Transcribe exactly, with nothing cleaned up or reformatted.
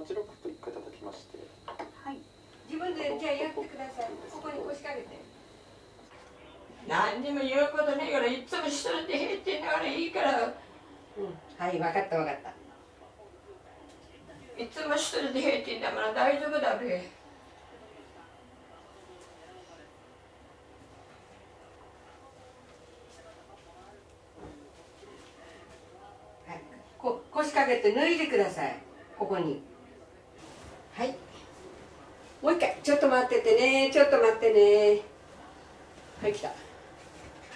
はちろくと一回叩きまして。 はい。自分でじゃあやってください。ここに腰掛けて。 何にも言うことねえからいつも一人で平ってんだからいいから。うん、 はい、分かった分かった。 いつも一人で平ってんだから大丈夫だべ。 こ腰掛けて脱いでください。ここに。はい。もう一回ちょっと待っててね。ちょっと待ってね。はい、来た。